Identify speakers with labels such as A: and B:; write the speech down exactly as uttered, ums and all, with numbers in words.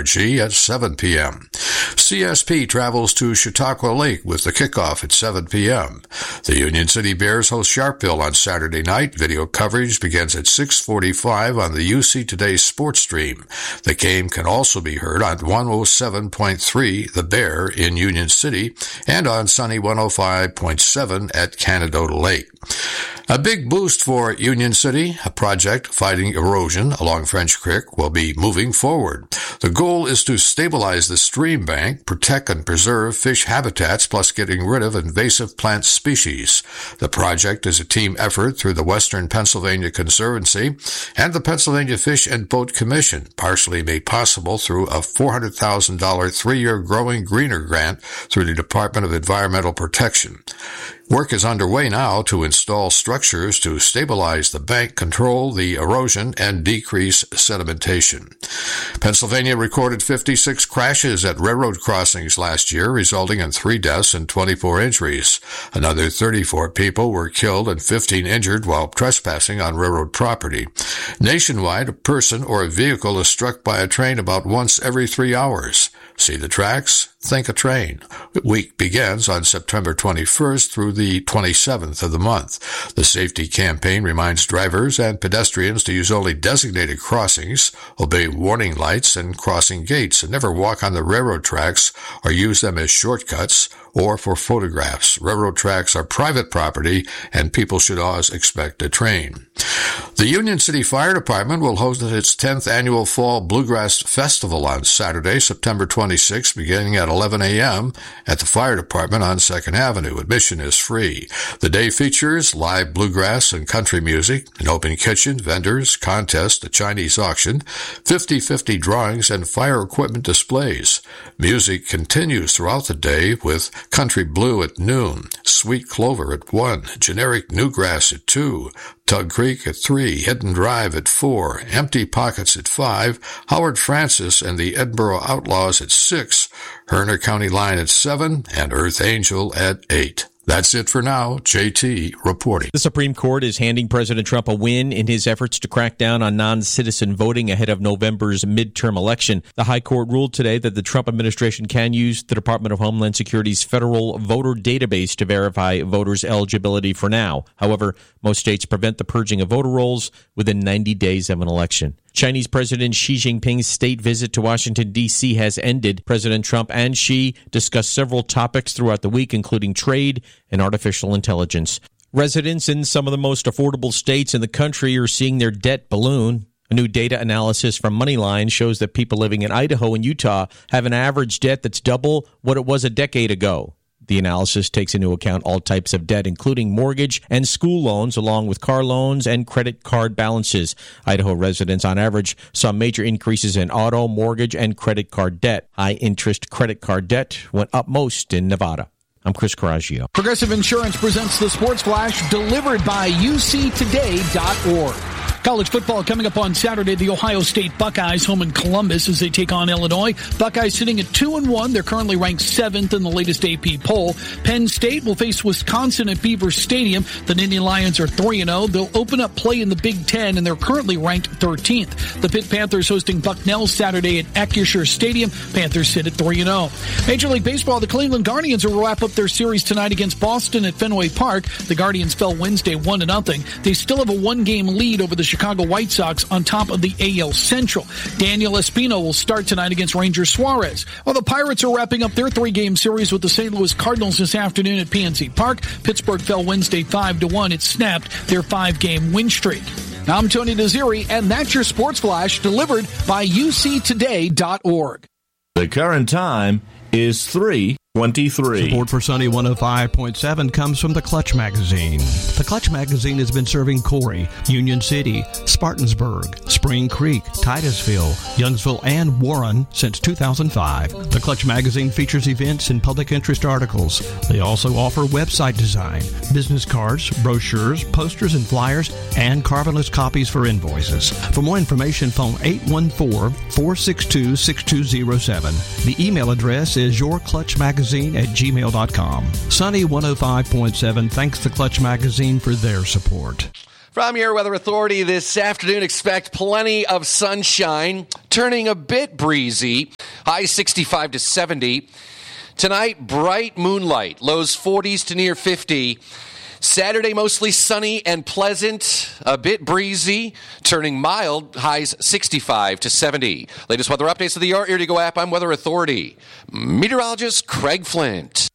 A: G at seven p.m. C S P travels to Chautauqua Lake with the kickoff at seven p.m. The Union City Bears host Sharpeville on Saturday night. Video coverage begins at six forty-five on the U C Today sports stream. The game can also be heard on one oh seven point three The Bear in Union City and on Sunny one oh five point seven at Canadota Lake. A big boost for Union City, a project fighting erosion along French Creek, will be moving forward. The goal is to stabilize the stream bank, protect and preserve fish habitats, plus getting rid of invasive plant species. The project is a team effort through the Western Pennsylvania Conservancy and the Pennsylvania Fish and Boat Commission, partially made possible through a four hundred thousand dollars three-year Growing Greener grant through the Department of Environmental Protection. Work is underway now to install structures to stabilize the bank, control the erosion, and decrease sedimentation. Pennsylvania recorded fifty-six crashes at railroad crossings last year, resulting in three deaths and twenty-four injuries. Another thirty-four people were killed and fifteen injured while trespassing on railroad property. Nationwide, a person or a vehicle is struck by a train about once every three hours. See the tracks? Think a train. The week begins on September twenty-first through the twenty-seventh of the month. The safety campaign reminds drivers and pedestrians to use only designated crossings, obey warning lights and crossing gates, and never walk on the railroad tracks or use them as shortcuts or for photographs. Railroad tracks are private property, and people should always expect a train. The Union City Fire Department will host its tenth annual Fall Bluegrass Festival on Saturday, September twenty-sixth, beginning at eleven a.m. at the Fire Department on second Avenue. Admission is free. The day features live bluegrass and country music, an open kitchen, vendors, contest, a Chinese auction, fifty-fifty drawings, and fire equipment displays. Music continues throughout the day with Country Blue at noon, Sweet Clover at one, Generic Newgrass at two, Tug Creek at three, Hidden Drive at four, Empty Pockets at five, Howard Francis and the Edinburgh Outlaws at six, Herner County Line at seven, and Earth Angel at eight. That's it for now. J T reporting.
B: The Supreme Court is handing President Trump a win in his efforts to crack down on non-citizen voting ahead of November's midterm election. The High Court ruled today that the Trump administration can use the Department of Homeland Security's federal voter database to verify voters' eligibility for now. However, most states prevent the purging of voter rolls within ninety days of an election. Chinese President Xi Jinping's state visit to Washington, D C has ended. President Trump and Xi discussed several topics throughout the week, including trade and artificial intelligence. Residents in some of the most affordable states in the country are seeing their debt balloon. A new data analysis from Moneyline shows that people living in Idaho and Utah have an average debt that's double what it was a decade ago. The analysis takes into account all types of debt, including mortgage and school loans, along with car loans and credit card balances. Idaho residents, on average, saw major increases in auto, mortgage, and credit card debt. High-interest credit card debt went up most in Nevada. I'm Chris Coraggio.
C: Progressive Insurance presents the Sports Flash, delivered by U C today dot org. College football coming up on Saturday. The Ohio State Buckeyes home in Columbus as they take on Illinois. Buckeyes sitting at two and one. They're currently ranked seventh in the latest A P poll. Penn State will face Wisconsin at Beaver Stadium. The Nittany Lions are three and oh. They'll open up play in the Big Ten, and they're currently ranked thirteenth. The Pitt Panthers hosting Bucknell Saturday at Acrisure Stadium. Panthers sit at three and oh. Major League Baseball, the Cleveland Guardians will wrap up their series tonight against Boston at Fenway Park. The Guardians fell Wednesday one to nothing. They still have a one-game lead over the Chicago White Sox on top of the A L Central. Daniel Espino will start tonight against Ranger Suarez. While the Pirates are wrapping up their three-game series with the Saint Louis Cardinals this afternoon at P N C Park. Pittsburgh fell Wednesday five to one. It snapped their five-game win streak. I'm Tony Desiri, and that's your Sports Flash delivered by U C today dot org.
D: The current time is three twenty-three.
E: Support for Sunny one oh five point seven comes from the Clutch Magazine. The Clutch Magazine has been serving Corey, Union City, Spartansburg, Spring Creek, Titusville, Youngsville, and Warren since two thousand five. The Clutch Magazine features events and public interest articles. They also offer website design, business cards, brochures, posters and flyers, and carbonless copies for invoices. For more information, phone eight one four, four six two, six two zero seven. The email address is yourclutchmagazine at gmail dot com. Sunny one oh five point seven thanks the Clutch Magazine for their support.
F: From your Weather Authority this afternoon, expect plenty of sunshine, turning a bit breezy. High sixty-five to seventy. Tonight, bright moonlight, lows forties to near fifty. Saturday, mostly sunny and pleasant, a bit breezy, turning mild, highs sixty-five to seventy. Latest weather updates of the Your Ear to Go app. I'm Weather Authority. Meteorologist Craig Flint.